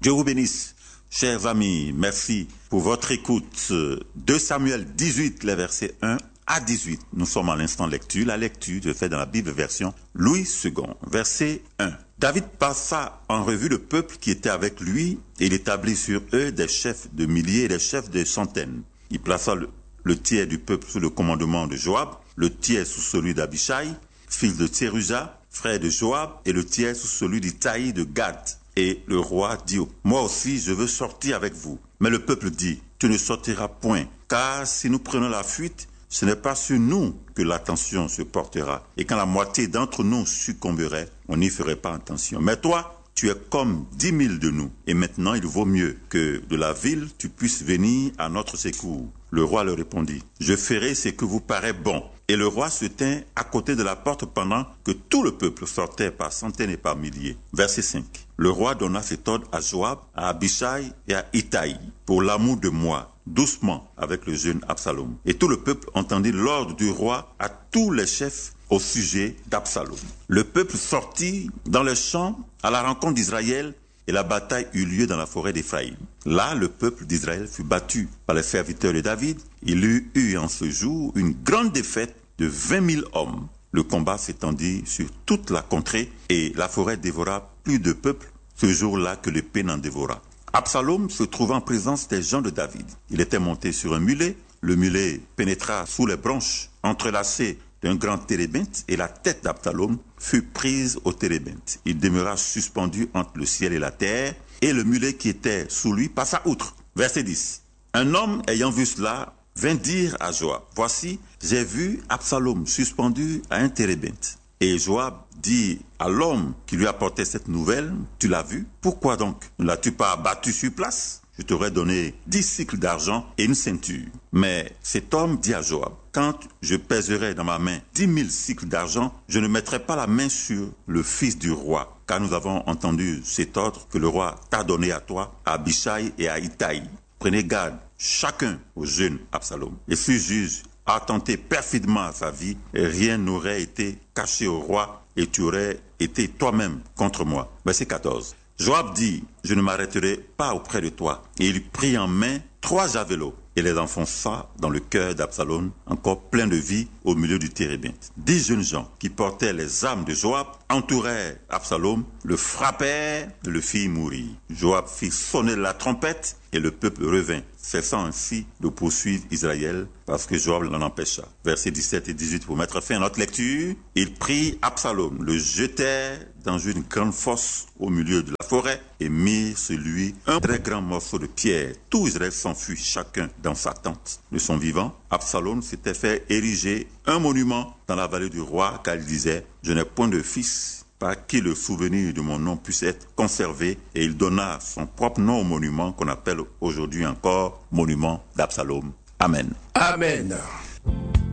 Dieu vous bénisse. Chers amis, merci pour votre écoute. 2 Samuel 18, les versets 1 à 18. Nous sommes à l'instant lecture. La lecture se fait dans la Bible version Louis II. Verset 1. David passa en revue le peuple qui était avec lui et il établit sur eux des chefs de milliers et des chefs de centaines. Il plaça le tiers du peuple sous le commandement de Joab, le tiers sous celui d'Abishai, fils de Tséruja, frère de Joab, et le tiers sous celui d'Itaï de Gad. Et le roi dit, moi aussi je veux sortir avec vous. Mais le peuple dit, tu ne sortiras point, car si nous prenons la fuite, ce n'est pas sur nous que l'attention se portera. Et quand la moitié d'entre nous succomberait, on n'y ferait pas attention. Mais toi, tu es comme 10 000 de nous. Et maintenant, il vaut mieux que de la ville, tu puisses venir à notre secours. Le roi leur répondit, je ferai ce que vous paraît bon. Et le roi se tint à côté de la porte pendant que tout le peuple sortait par centaines et par milliers. Verset 5. Le roi donna cet ordre à Joab, à Abishai et à Itaï, pour l'amour de moi, doucement avec le jeune Absalom. Et tout le peuple entendit l'ordre du roi à tous les chefs au sujet d'Absalom. Le peuple sortit dans les champs à la rencontre d'Israël et la bataille eut lieu dans la forêt d'Éphraïm. Là, le peuple d'Israël fut battu par les serviteurs de David. Il eut eu en ce jour une grande défaite de 20 000 hommes. Le combat s'étendit sur toute la contrée et la forêt dévora plus de peuple ce jour-là que l'épée n'en dévora. Absalom se trouva en présence des gens de David. Il était monté sur un mulet. Le mulet pénétra sous les branches entrelacées d'un grand térébinthe et la tête d'Absalom fut prise au térébinthe. Il demeura suspendu entre le ciel et la terre et le mulet qui était sous lui passa outre. Verset 10. Un homme ayant vu cela vint dire à Joab, voici, j'ai vu Absalom suspendu à un térébinthe. Et Joab dit à l'homme qui lui apportait cette nouvelle, tu l'as vu? Pourquoi donc ne l'as-tu pas abattu sur place? Je t'aurais donné 10 cycles d'argent et une ceinture. Mais cet homme dit à Joab, quand je pèserai dans ma main 10 000 cycles d'argent, je ne mettrai pas la main sur le fils du roi, car nous avons entendu cet ordre que le roi t'a donné à toi, à Abishai et à Itaï. Prenez garde, chacun au jeune Absalom. Et si juge a tenté perfidement à sa vie, et rien n'aurait été caché au roi, et tu aurais été toi-même contre moi. Verset 14. Joab dit, je ne m'arrêterai pas auprès de toi. Et il prit en main 3 javelots et les enfonça dans le cœur d'Absalom, encore plein de vie, au milieu du térébinthe. 10 jeunes gens qui portaient les armes de Joab entourèrent Absalom, le frappèrent et le firent mourir. Joab fit sonner la trompette et le peuple revint, cessant ainsi de poursuivre Israël parce que Joab l'en empêcha. Versets 17 et 18 pour mettre fin à notre lecture. Il prit Absalom, le jetèrent dans une grande fosse au milieu de la forêt et mit sur lui un très grand morceau de pierre. Tout Israël s'enfuit, chacun dans sa tente. De son vivant, Absalom s'était fait ériger un monument dans la vallée du roi, car il disait, je n'ai point de fils par qui le souvenir de mon nom puisse être conservé, et il donna son propre nom au monument qu'on appelle aujourd'hui encore monument d'Absalom. Amen. Amen.